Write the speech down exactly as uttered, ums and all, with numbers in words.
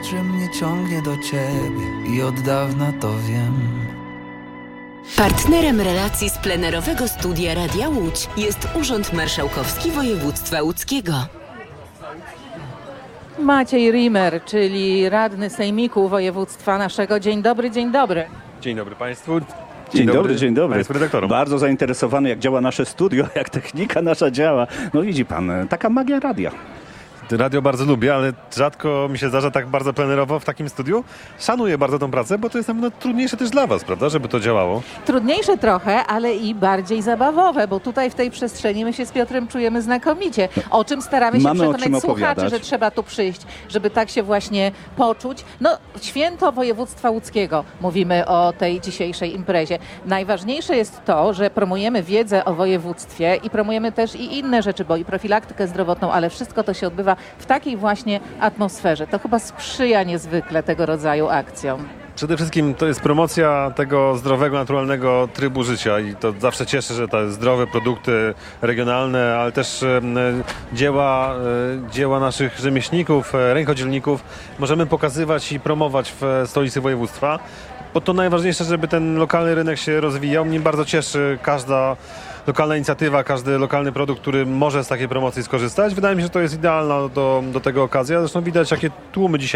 że mnie ciągnie do ciebie i od dawna to wiem. Partnerem relacji z plenerowego studia Radia Łódź jest Urząd Marszałkowski Województwa Łódzkiego. Maciej Rimer, czyli radny sejmiku województwa naszego. Dzień dobry, dzień dobry. Dzień dobry Państwu. Dzień, dzień dobry, dobry, dzień dobry. Państwu redaktorom. Bardzo zainteresowany, jak działa nasze studio, jak technika nasza działa. No widzi pan, taka magia radia. Radio bardzo lubię, ale rzadko mi się zdarza tak bardzo plenerowo w takim studiu. Szanuję bardzo tą pracę, bo to jest na pewno trudniejsze też dla Was, prawda, żeby to działało. Trudniejsze trochę, ale i bardziej zabawowe, bo tutaj w tej przestrzeni my się z Piotrem czujemy znakomicie. O czym staramy się Mamy przekonać słuchaczy, że trzeba tu przyjść, żeby tak się właśnie poczuć. No, święto województwa łódzkiego. Mówimy o tej dzisiejszej imprezie. Najważniejsze jest to, że promujemy wiedzę o województwie i promujemy też i inne rzeczy, bo i profilaktykę zdrowotną, ale wszystko to się odbywa w takiej właśnie atmosferze. To chyba sprzyja niezwykle tego rodzaju akcjom. Przede wszystkim to jest promocja tego zdrowego, naturalnego trybu życia i to zawsze cieszy, że te zdrowe produkty regionalne, ale też e, dzieła, e, dzieła naszych rzemieślników, e, rękodzielników możemy pokazywać i promować w stolicy województwa, bo to najważniejsze, żeby ten lokalny rynek się rozwijał. Mnie bardzo cieszy każda lokalna inicjatywa, każdy lokalny produkt, który może z takiej promocji skorzystać. Wydaje mi się, że to jest idealna do, do tego okazja. Zresztą widać, jakie tłumy dzisiaj